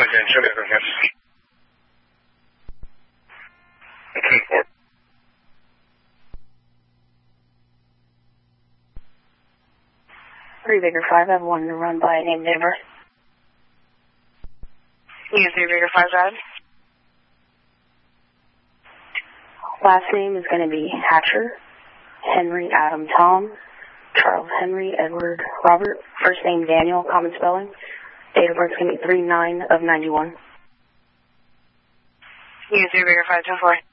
Three Baker 5, I have one to run by named Denver. You 3 Baker 5 drive. Last name is going to be Hatcher, Henry Adam Tom, Charles Henry Edward Robert, first name Daniel, common spelling. Date of birth is going to be 3/9/91. You 3 Baker 5 10-4.